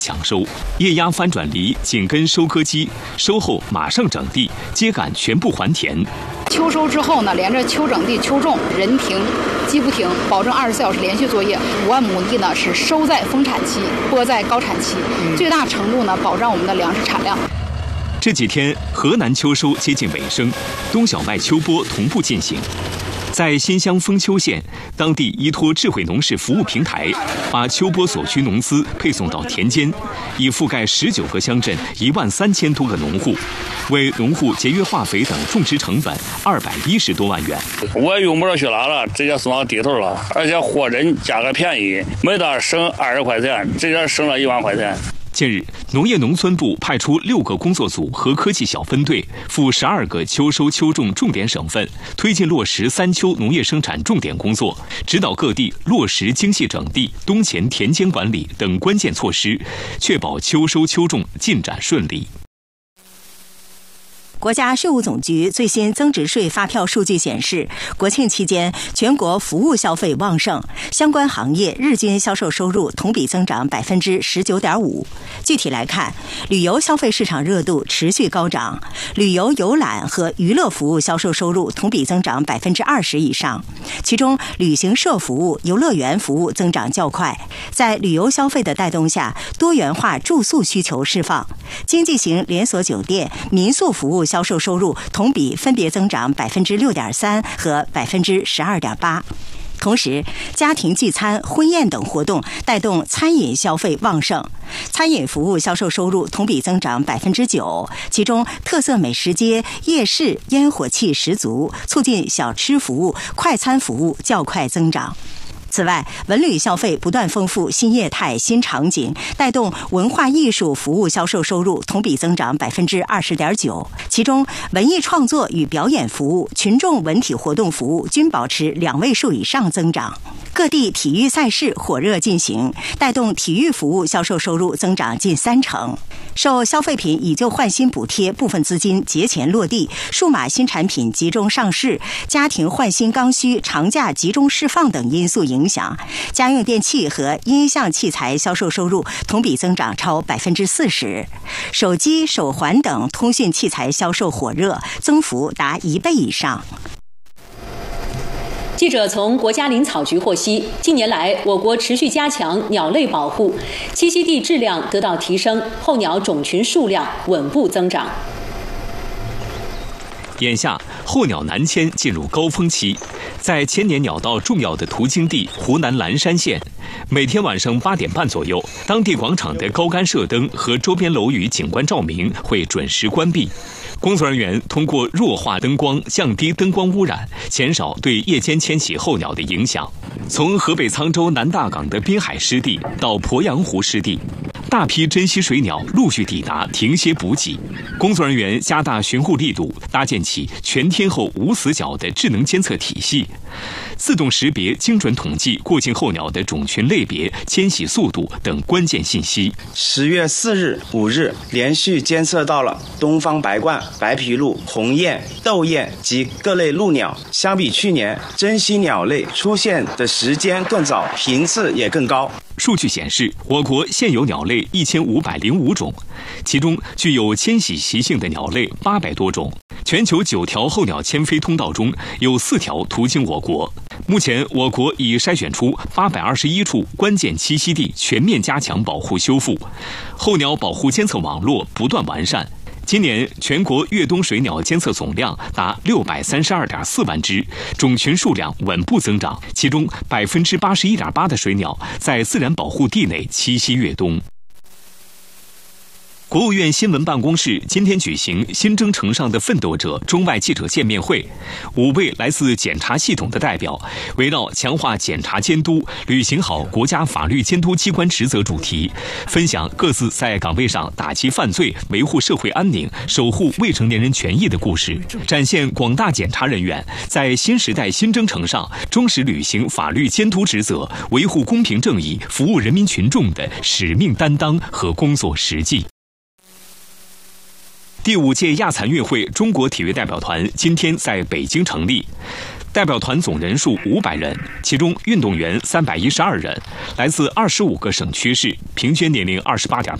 抢收，液压翻转犁紧跟收割机，收后马上整地，秸秆全部还田。 秋收之后呢，连着秋整地、秋种，人停，机不停，保证24小时连续作业。5万亩地呢是收在丰产期，播在高产期，最大程度呢保障我们的粮食产量。 这几天，河南秋收接近尾声，冬小麦秋播同步进行。在新乡丰丘县，当地依托智慧农事服务平台，把秋播所需农资配送到田间，已覆盖19个乡镇13000多个农户，为农户节约化肥等种植成本210多万元。 我用不着去拉了，直接送到地头了，而且货真价格便宜，每袋省20块钱，直接省了1万块钱。 近日，农业农村部派出6个工作组和科技小分队，赴12个秋收秋种重点省份，推进落实3秋农业生产重点工作，指导各地落实精细整地、冬前田间管理等关键措施，确保秋收秋种进展顺利。 国家税务总局最新增值税发票数据显示，国庆期间全国服务消费旺盛，相关行业日均销售收入同比增长19.5%。具体来看，旅游消费市场热度持续高涨，旅游游览和娱乐服务销售收入同比增长20%以上，其中旅行社服务、游乐园服务增长较快。在旅游消费的带动下，多元化住宿需求释放，经济型连锁酒店、民宿服务销售收入同比分别增长6.3%和12.8%。同时，家庭聚餐、婚宴等活动带动餐饮消费旺盛，餐饮服务销售收入同比增长9%，其中特色美食街、夜市烟火气十足，促进小吃服务、快餐服务较快增长。此外，文旅消费不断丰富新业态、新场景，带动文化艺术服务销售收入同比增长20.9%，其中文艺创作与表演服务、群众文体活动服务均保持2位数以上增长。各地体育赛事火热进行，带动体育服务销售收入增长近30%。受消费品以旧换新补贴部分资金节前落地、数码新产品集中上市、家庭换新刚需长假集中释放等因素影响，家用电器和音像器材销售收入同比增长超40%，手机、手环等通讯器材销售火热，增幅达1倍以上。 记者从国家林草局获悉，近年来我国持续加强鸟类保护，栖息地质量得到提升，候鸟种群数量稳步增长。 眼下，候鸟南迁进入高峰期，在千年鸟道重要的途经地湖南蓝山县，每天晚上8点半左右，当地广场的高杆射灯和周边楼宇景观照明会准时关闭。工作人员通过弱化灯光降低灯光污染，减少对夜间迁徙候鸟的影响。从河北沧州南大港的滨海湿地到鄱阳湖湿地，大批珍稀水鸟陆续抵达停歇补给。工作人员加大巡护力度，搭建起全天候无死角的智能监测体系，自动识别、精准统计过境候鸟的种群类别、迁徙速度等关键信息。 10月4日、5日连续监测到了东方白鹳、白皮鹭、鸿雁、斗雁及各类鹭鸟，相比去年，珍稀鸟类出现的时间更早，频次也更高。 数据显示，我国现有鸟类1505种，其中具有迁徙习性的鸟类800多种。全球9条候鸟迁飞通道中有4条途经我国。目前，我国已筛选出821处关键栖息地，全面加强保护修复，候鸟保护监测网络不断完善。今年全国越冬水鸟监测总量达632.4万只，种群数量稳步增长，其中81.8%的水鸟在自然保护地内栖息越冬。国务院新闻办公室今天举行新征程上的奋斗者中外记者见面会，5位来自检察系统的代表围绕强化检察监督、履行好国家法律监督机关职责主题，分享各自在岗位上打击犯罪、维护社会安宁、守护未成年人权益的故事，展现广大检察人员在新时代新征程上忠实履行法律监督职责、维护公平正义、服务人民群众的使命担当和工作实际。第5届亚残运会中国体育代表团今天在北京成立。 代表团总人数500人，其中运动员312人，来自25个省区市，平均年龄28.8